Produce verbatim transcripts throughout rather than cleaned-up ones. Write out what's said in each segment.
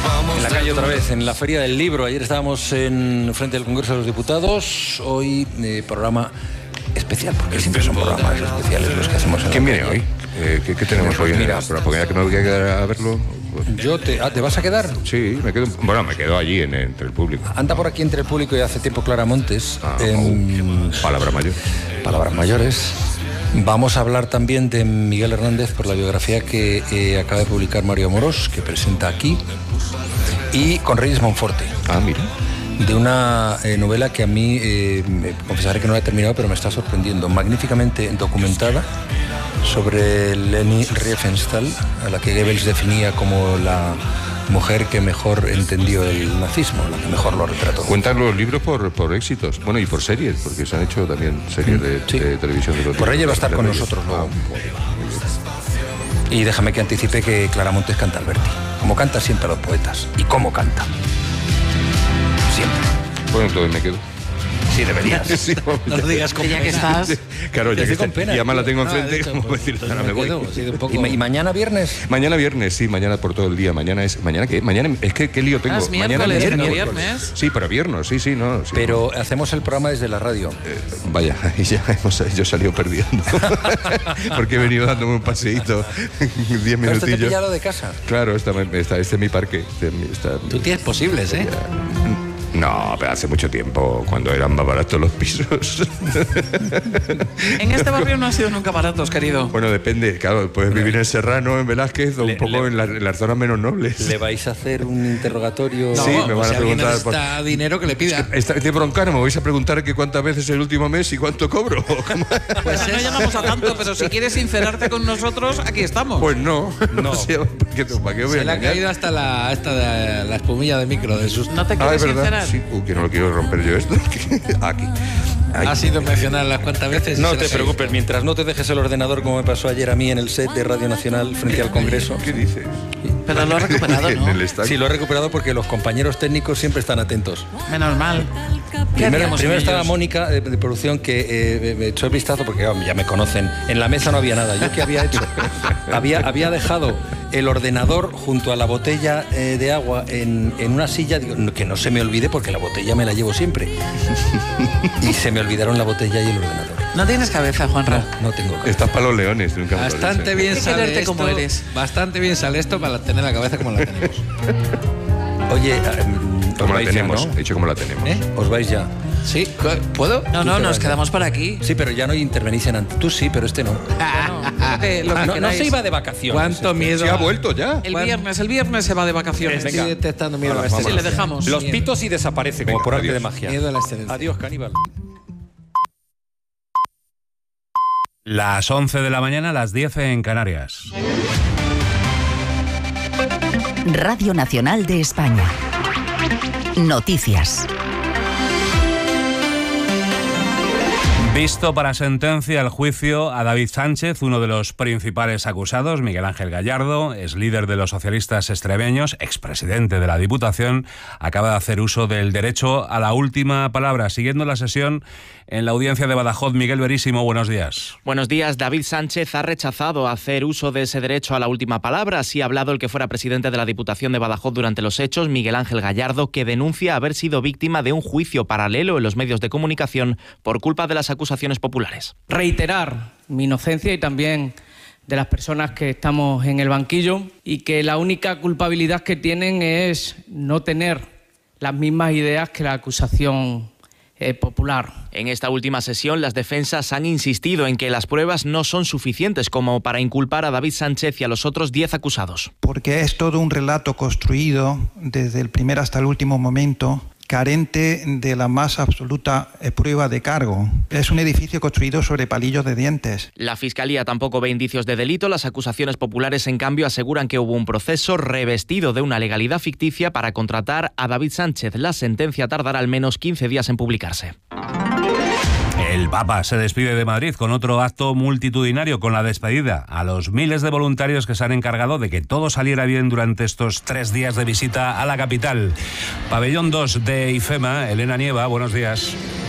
En la calle otra vez, en la Feria del Libro. Ayer estábamos en frente del Congreso de los Diputados. Hoy eh, programa especial, porque siempre son programas especiales los que hacemos en ¿Quién la viene hoy? Eh, ¿qué, ¿Qué tenemos hoy? Mira, porque ya que me voy a quedar a verlo. Yo te, ah, ¿te vas a quedar? Sí, me quedo. Bueno, me quedo allí en, entre el público. Anda por aquí entre el público y hace tiempo Clara Montes. Ah, en, oh, palabra mayor. Palabras mayores. Vamos a hablar también de Miguel Hernández por la biografía que eh, acaba de publicar Mario Amorós, que presenta aquí, y con Reyes Monforte. Ah, mira. De una eh, novela que a mí, eh, me confesaré que no la he terminado, pero me está sorprendiendo, magníficamente documentada, sobre Leni Riefenstahl, a la que Goebbels definía como la mujer que mejor entendió el nazismo, la que mejor lo retrató. Cuentan los libros por, por éxitos, bueno, y por series, porque se han hecho también series de, sí. de televisión de los Por Reyes va a estar con Reyes. nosotros luego. Y déjame que anticipe que Clara Montes canta Alberti, como canta siempre a los poetas. ¿Y cómo canta? Siempre. Bueno, entonces me quedo. Sí, deberías. Sí, no lo digas con ya que estás. Claro, ya que con está, pena, y además la tengo tío. enfrente, Ah, de hecho, como pues, decir, ahora me voy. quedo, sí, un poco. ¿Y, ma- ¿Y mañana viernes? Mañana viernes, sí, mañana por todo el día. Mañana es. ¿Mañana qué? Mañana es que qué lío tengo. Ah, es mañana miércoles, miércoles. viernes. Sí, pero viernes, sí, sí, no. Sí, Pero hacemos el programa desde la radio. Eh, vaya, y ya hemos, yo he salido perdiendo. Porque he venido dándome un paseíto, diez Pero esto te minutillos. pilla lo de casa. Claro, esta, esta, este es mi parque. Este es mi- esta- Tú tienes posibles, ¿eh? No, pero hace mucho tiempo, cuando eran más baratos los pisos. En este barrio no ha sido nunca baratos, querido. Bueno, depende, claro, puedes vivir en Serrano, en Velázquez o Le- un poco le- en, la- en las zonas menos nobles. ¿Le vais a hacer un interrogatorio? Sí, me van si a alguien preguntar necesita dinero que le pida. Está de broncano, me vais a preguntar que cuántas veces el último mes y cuánto cobro. Pues no llamamos a tanto, pero si quieres sincerarte con nosotros, aquí estamos. Pues no, No. O sea, ¿para qué, ¿para qué voy a Se le ha engañar? caído hasta la, hasta la, la espumilla de micro de susto. ¿No te Ah, quieres es verdad. sincerar? Sí, uh, que no lo quiero romper yo esto. Aquí. Ay. Ha sido mencionar las cuantas veces. y No se le te ha caído. preocupes, mientras no te dejes el ordenador como me pasó ayer a mí en el set de Radio Nacional frente al Congreso. ¿Qué dices? Pero lo has recuperado, En ¿no? el stand. Sí, lo he recuperado porque los compañeros técnicos siempre están atentos. Menos mal. ¿Qué Primero, haríamos primero sin estaba ellos? Mónica de, de producción que eh, me echó el vistazo porque oh, ya me conocen. En la mesa no había nada. ¿Yo qué había hecho? había, había dejado el ordenador junto a la botella eh, de agua en, en una silla. Digo, no, que no se me olvide porque la botella me la llevo siempre. Y se me olvidaron la botella y el ordenador. No tienes cabeza, Juanra. No, no tengo. Estás para los leones, nunca me lo Bastante dices. bien Hay que sale quererte esto, como eres. Bastante bien sale esto para tener la cabeza como la tenemos. Oye, eh, os Como la vais ya, tenemos, ¿no? he dicho como la tenemos. ¿Eh? Os vais ya. ¿Sí? ¿Puedo? No, Tú no, te nos vas, quedamos por aquí. Sí, pero ya no intervenís en antes. Tú sí, pero este no. Lo que- lo que Ah, no, no queráis. se iba de vacaciones. ¿Cuánto miedo? Sí, ha vuelto ya. El viernes, el viernes se va de vacaciones. Estoy detectando miedo a la Sí, excelencia. le dejamos. Los pitos y desaparece, como Venga, por arte adiós. de magia. Miedo a la excelencia. Adiós, caníbal. Las once de la mañana, las diez en Canarias. Radio Nacional de España. Noticias. Visto para sentencia el juicio a David Sánchez, uno de los principales acusados. Miguel Ángel Gallardo es líder de los socialistas extremeños, expresidente de la Diputación, acaba de hacer uso del derecho a la última palabra. Siguiendo la sesión en la audiencia de Badajoz, Miguel Verísimo, buenos días. Buenos días. David Sánchez ha rechazado hacer uso de ese derecho a la última palabra. Así ha hablado el que fuera presidente de la Diputación de Badajoz durante los hechos, Miguel Ángel Gallardo, que denuncia haber sido víctima de un juicio paralelo en los medios de comunicación por culpa de las acusaciones populares. Reiterar mi inocencia y también de las personas que estamos en el banquillo y que la única culpabilidad que tienen es no tener las mismas ideas que la acusación eh, popular. En esta última sesión, las defensas han insistido en que las pruebas no son suficientes como para inculpar a David Sánchez y a los otros diez acusados. Porque es todo un relato construido desde el primer hasta el último momento, carente de la más absoluta prueba de cargo. Es un edificio construido sobre palillos de dientes. La Fiscalía tampoco ve indicios de delito. Las acusaciones populares, en cambio, aseguran que hubo un proceso revestido de una legalidad ficticia para contratar a David Sánchez. La sentencia tardará al menos quince días en publicarse. El Papa se despide de Madrid con otro acto multitudinario, con la despedida a los miles de voluntarios que se han encargado de que todo saliera bien durante estos tres días de visita a la capital. Pabellón dos de IFEMA, Elena Nieva, buenos días.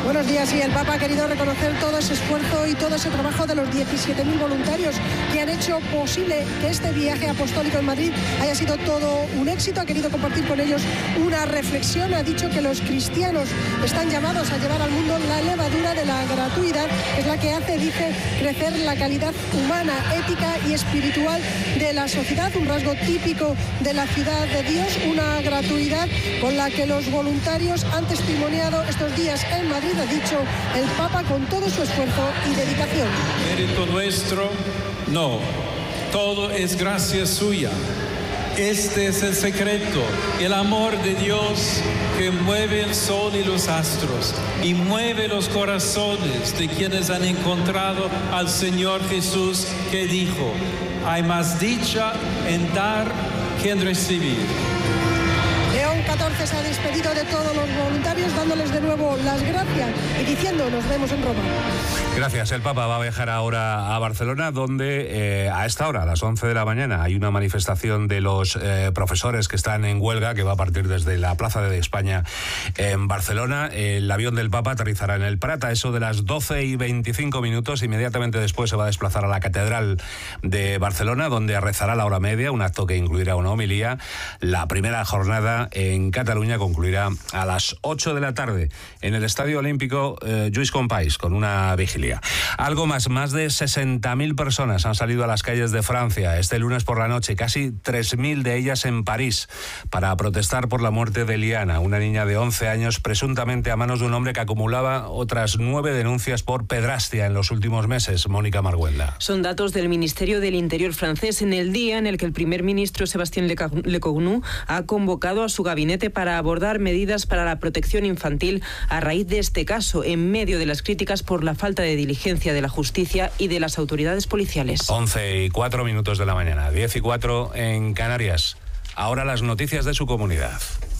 Buenos días. Y el Papa ha querido reconocer todo ese esfuerzo y todo ese trabajo de los diecisiete mil voluntarios que han hecho posible que este viaje apostólico en Madrid haya sido todo un éxito. Ha querido compartir con ellos una reflexión. Ha dicho que los cristianos están llamados a llevar al mundo la levadura de la gratuidad, que es la que hace, dice, crecer la calidad humana, ética y espiritual de la sociedad, un rasgo típico de la ciudad de Dios, una gratuidad con la que los voluntarios han testimoniado estos días en Madrid, ha dicho el Papa, con todo su esfuerzo y dedicación. Mérito nuestro, no, todo es gracia suya. Este es el secreto, el amor de Dios que mueve el sol y los astros y mueve los corazones de quienes han encontrado al Señor Jesús, que dijo: hay más dicha en dar que en recibir. León catorce se ha despedido de todos los voluntarios, dándoles de nuevo las gracias y diciendo: nos vemos en Roma. Gracias. El Papa va a viajar ahora a Barcelona, donde eh, a esta hora, a las once de la mañana, hay una manifestación de los eh, profesores que están en huelga, que va a partir desde la Plaza de España en Barcelona. El avión del Papa aterrizará en el Prat a eso de las doce y veinticinco minutos. Inmediatamente después se va a desplazar a la Catedral de Barcelona, donde rezará la hora media, un acto que incluirá una homilía. La primera jornada en Cataluña concluirá a las ocho de la tarde en el Estadio Olímpico eh, Lluís Companys, con una vigilia. Algo más, más de sesenta mil personas han salido a las calles de Francia este lunes por la noche, casi tres mil de ellas en París, para protestar por la muerte de Liana, una niña de once años, presuntamente a manos de un hombre que acumulaba otras nueve denuncias por pedrastia en los últimos meses. Mónica Marguenda. Son datos del Ministerio del Interior francés en el día en el que el primer ministro Sébastien Lecornu ha convocado a su gabinete para abordar medidas para la protección infantil a raíz de este caso, en medio de las críticas por la falta de diligencia de la justicia y de las autoridades policiales. once y cuatro minutos de la mañana, diez y cuatro en Canarias. Ahora las noticias de su comunidad.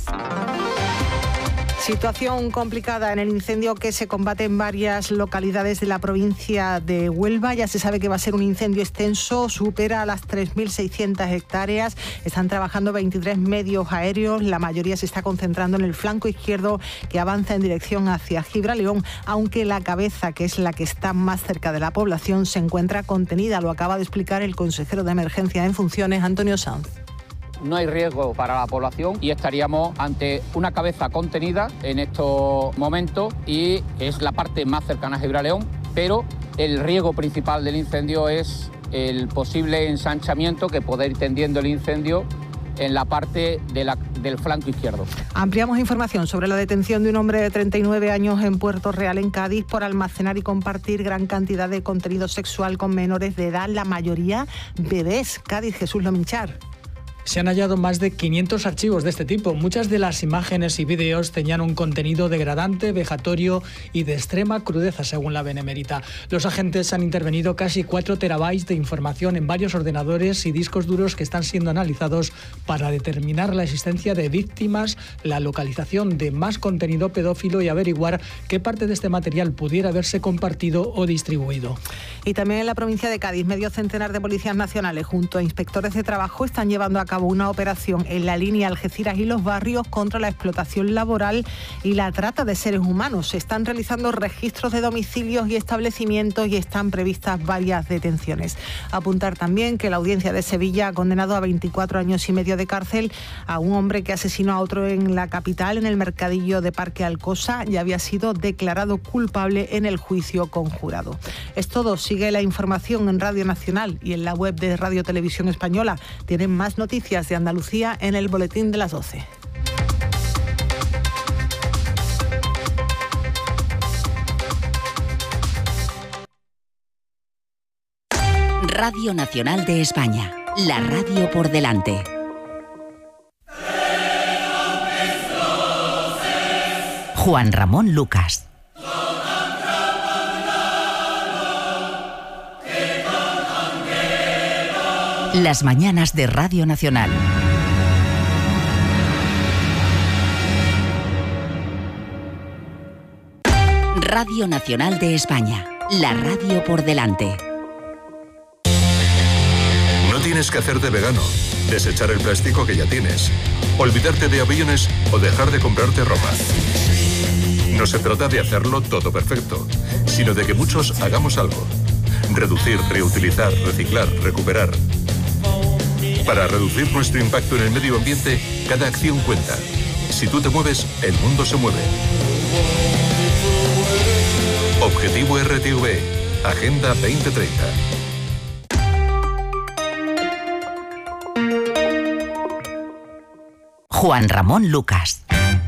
Situación complicada en el incendio que se combate en varias localidades de la provincia de Huelva. Ya se sabe que va a ser un incendio extenso, supera las tres mil seiscientas hectáreas. Están trabajando veintitrés medios aéreos. La mayoría se está concentrando en el flanco izquierdo, que avanza en dirección hacia Gibraleón, aunque la cabeza, que es la que está más cerca de la población, se encuentra contenida. Lo acaba de explicar el consejero de Emergencia en funciones, Antonio Sanz. No hay riesgo para la población y estaríamos ante una cabeza contenida en estos momentos, y es la parte más cercana a Gibraleón, pero el riesgo principal del incendio es el posible ensanchamiento que puede ir tendiendo el incendio en la parte de la, del flanco izquierdo. Ampliamos información sobre la detención de un hombre de treinta y nueve años en Puerto Real, en Cádiz, por almacenar y compartir gran cantidad de contenido sexual con menores de edad, la mayoría bebés. Cádiz, Jesús Lominchar. Se han hallado más de quinientos archivos de este tipo. Muchas de las imágenes y vídeos tenían un contenido degradante, vejatorio y de extrema crudeza, según la Benemérita. Los agentes han intervenido casi cuatro terabytes de información en varios ordenadores y discos duros que están siendo analizados para determinar la existencia de víctimas, la localización de más contenido pedófilo y averiguar qué parte de este material pudiera haberse compartido o distribuido. Y también en la provincia de Cádiz, medio centenar de policías nacionales junto a inspectores de trabajo están llevando a cabo una operación en la línea Algeciras y Los Barrios contra la explotación laboral y la trata de seres humanos. Se están realizando registros de domicilios y establecimientos y están previstas varias detenciones. Apuntar también que la Audiencia de Sevilla ha condenado a veinticuatro años y medio de cárcel a un hombre que asesinó a otro en la capital, en el mercadillo de Parque Alcosa, y había sido declarado culpable en el juicio conjurado. Es todo. Sigue la información en Radio Nacional y en la web de Radio Televisión Española. Tienen más noticias de Andalucía en el boletín de las doce. Radio Nacional de España, la radio por delante. Juan Ramón Lucas. Las mañanas de Radio Nacional. Radio Nacional de España, la radio por delante. No tienes que hacerte vegano, desechar el plástico que ya tienes, olvidarte de aviones o dejar de comprarte ropa. No se trata de hacerlo todo perfecto, sino de que muchos hagamos algo. Reducir, reutilizar, reciclar, recuperar. Para reducir nuestro impacto en el medio ambiente, cada acción cuenta. Si tú te mueves, el mundo se mueve. Objetivo R T V, Agenda veinte treinta. Juan Ramón Lucas.